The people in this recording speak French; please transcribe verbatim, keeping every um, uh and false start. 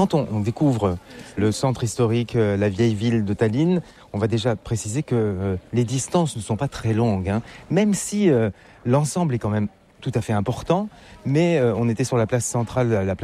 quand on, on découvre le centre historique, euh, la vieille ville de Tallinn, on va déjà préciser que euh, les distances ne sont pas très longues, hein, même si euh, l'ensemble est quand même tout à fait important, mais euh, on était sur la place centrale, la place